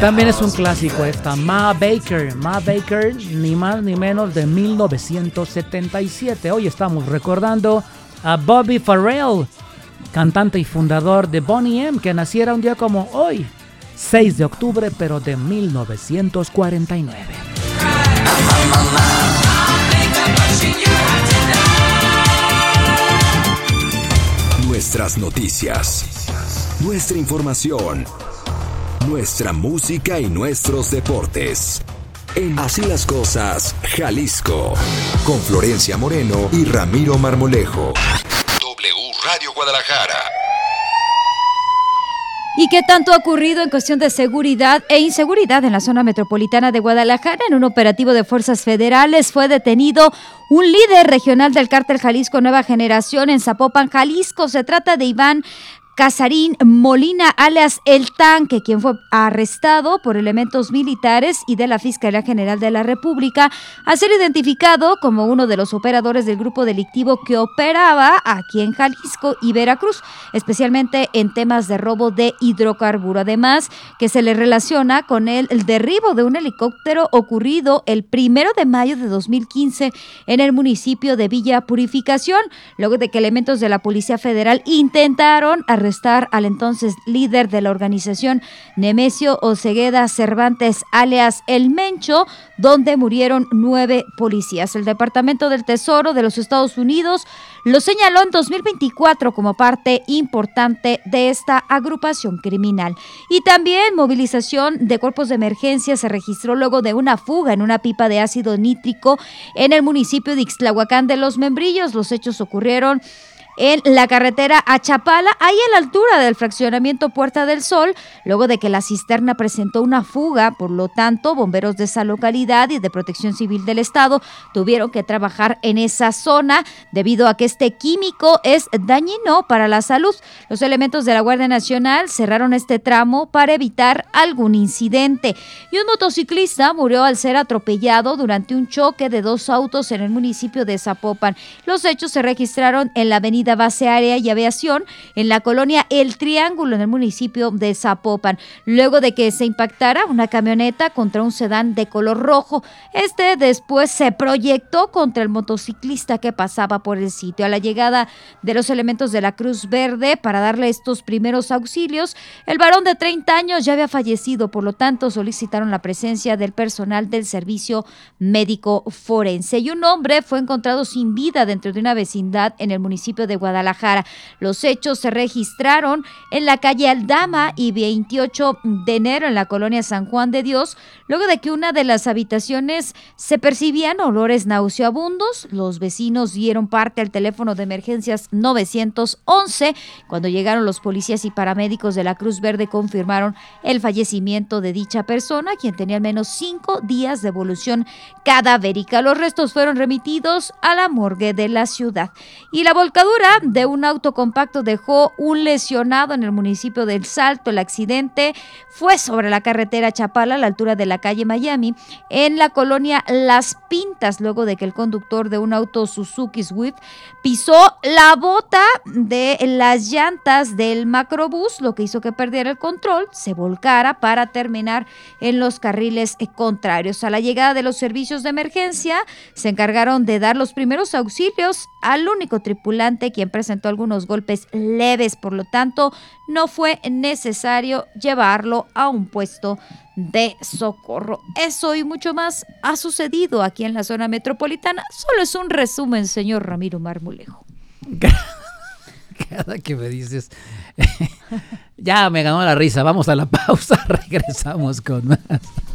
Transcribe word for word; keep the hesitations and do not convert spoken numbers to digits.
también es un clásico esta, Ma Baker. Ma Baker, ni más ni menos de mil novecientos setenta y siete. Hoy estamos recordando a Bobby Farrell, cantante y fundador de Boney M, que naciera un día como hoy, seis de octubre, pero de mil novecientos cuarenta y nueve. Nuestras noticias, nuestra información, nuestra música y nuestros deportes. En Así las Cosas, Jalisco, con Florencia Moreno y Ramiro Marmolejo. W Radio Guadalajara. ¿Y qué tanto ha ocurrido en cuestión de seguridad e inseguridad en la zona metropolitana de Guadalajara? En un operativo de fuerzas federales fue detenido un líder regional del cártel Jalisco Nueva Generación en Zapopan, Jalisco. Se trata de Iván Casarín Molina, alias El Tanque, quien fue arrestado por elementos militares y de la Fiscalía General de la República, a ser identificado como uno de los operadores del grupo delictivo que operaba aquí en Jalisco y Veracruz, especialmente en temas de robo de hidrocarburo. Además, que se le relaciona con el, el derribo de un helicóptero ocurrido el primero de mayo de dos mil quince en el municipio de Villa Purificación, luego de que elementos de la Policía Federal intentaron arrestar al entonces líder de la organización, Nemesio Osegueda Cervantes, alias El Mencho, donde murieron nueve policías. El Departamento del Tesoro de los Estados Unidos lo señaló en dos mil veinticuatro como parte importante de esta agrupación criminal. Y también movilización de cuerpos de emergencia se registró luego de una fuga en una pipa de ácido nítrico en el municipio de Ixtlahuacán de los Membrillos. Los hechos ocurrieron en la carretera a Chapala, ahí a la altura del fraccionamiento Puerta del Sol, luego de que la cisterna presentó una fuga. Por lo tanto, bomberos de esa localidad y de Protección Civil del Estado tuvieron que trabajar en esa zona debido a que este químico es dañino para la salud. Los elementos de la Guardia Nacional cerraron este tramo para evitar algún incidente. Y un motociclista murió al ser atropellado durante un choque de dos autos en el municipio de Zapopan. Los hechos se registraron en la avenida Base Aérea y Aviación, en la colonia El Triángulo, en el municipio de Zapopan, luego de que se impactara una camioneta contra un sedán de color rojo. Este después se proyectó contra el motociclista que pasaba por el sitio. A la llegada de los elementos de la Cruz Verde para darle estos primeros auxilios, el varón de treinta años ya había fallecido, por lo tanto solicitaron la presencia del personal del servicio médico forense. Y un hombre fue encontrado sin vida dentro de una vecindad en el municipio de de Guadalajara. Los hechos se registraron en la calle Aldama y veintiocho de enero en la colonia San Juan de Dios, luego de que una de las habitaciones se percibían olores nauseabundos. Los vecinos dieron parte al teléfono de emergencias nueve once. Cuando llegaron los policías y paramédicos de la Cruz Verde, confirmaron el fallecimiento de dicha persona, quien tenía al menos cinco días de evolución cadavérica. Los restos fueron remitidos a la morgue de la ciudad. Y la volcadura de un auto compacto dejó un lesionado en el municipio del Salto. El accidente fue sobre la carretera Chapala, a la altura de la calle Miami, en la colonia Las Pintas, luego de que el conductor de un auto Suzuki Swift pisó la bota de las llantas del macrobús, lo que hizo que perdiera el control, se volcara para terminar en los carriles contrarios. A la llegada de los servicios de emergencia, se encargaron de dar los primeros auxilios al único tripulante, quien presentó algunos golpes leves. Por lo tanto, no fue necesario llevarlo a un puesto de socorro. Eso y mucho más ha sucedido aquí en la zona metropolitana. Solo es un resumen, señor Ramiro Marmolejo. Cada que me dices, ya me ganó la risa. Vamos a la pausa, regresamos con más.